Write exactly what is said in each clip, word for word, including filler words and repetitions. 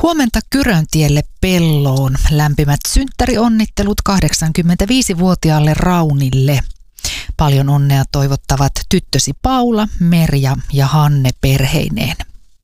Huomenta Kyröntielle Pelloon. Lämpimät synttärionnittelut kahdeksankymmentäviisivuotiaalle Raunille. Paljon onnea toivottavat tyttösi Paula, Merja ja Hanne perheineen.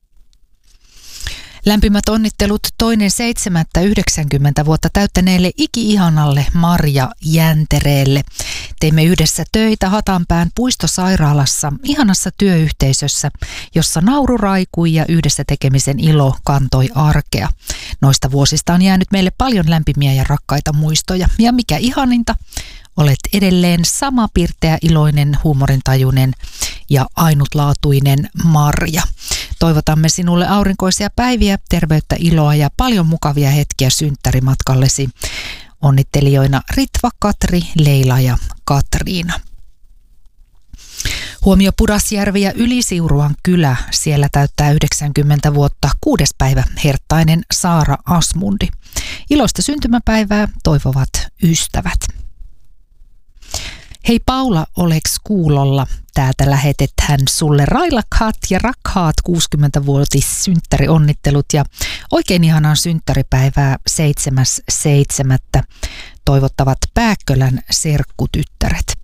Lämpimät onnittelut toinen seitsemättä yhdeksänkymmentä vuotta täyttäneelle iki-ihanalle Marja Jäntereelle. Teimme yhdessä töitä Hatanpään puistosairaalassa, ihanassa työyhteisössä, jossa nauru raikui ja yhdessä tekemisen ilo kantoi arkea. Noista vuosista on jäänyt meille paljon lämpimiä ja rakkaita muistoja. Ja mikä ihaninta, olet edelleen sama pirteä, iloinen, huumorintajuinen ja ainutlaatuinen Marja. Toivotamme sinulle aurinkoisia päiviä, terveyttä, iloa ja paljon mukavia hetkiä synttärimatkallesi. Onnittelijoina Ritva, Katri, Leila ja Katriina. Huomio Pudasjärvi ja Ylisiuruan kylä. Siellä täyttää yhdeksänkymmentä vuotta kuudes päivä herttainen Saara Asmundi. Iloista syntymäpäivää toivovat ystävät. Hei Paula, oleks kuulolla? Täältä lähetetään sulle railakkaat ja rakkaat kuusikymmentävuotis synttärionnittelut ja oikein ihanaa synttäripäivää seitsemäs seitsemättä toivottavat Pääkkölän serkkutyttäret.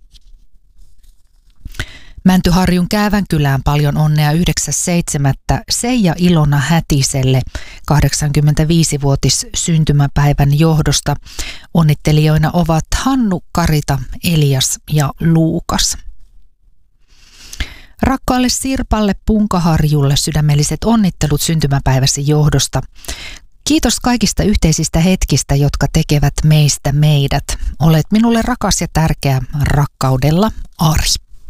Mäntyharjun Käävänkylään paljon onnea yhdeksäs seitsemättä Seija Ilona Hätiselle kahdeksankymmentäviisivuotis syntymäpäivän johdosta. Onnittelijoina ovat Hannu, Karita, Elias ja Luukas. Rakkaalle Sirpalle Punkaharjulle sydämelliset onnittelut syntymäpäiväsi johdosta. Kiitos kaikista yhteisistä hetkistä, jotka tekevät meistä meidät. Olet minulle rakas ja tärkeä. Rakkaudella, Ari.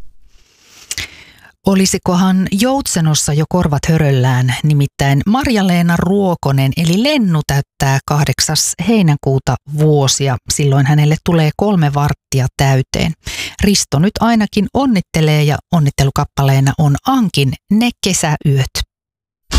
Olisikohan Joutsenossa jo korvat höröllään, nimittäin Marja-Leena Ruokonen eli Lennu täyttää kahdeksas heinäkuuta vuosia. Silloin hänelle tulee kolme varttia täyteen. Risto nyt ainakin onnittelee ja onnittelukappaleena on Ankin Ne kesäyöt.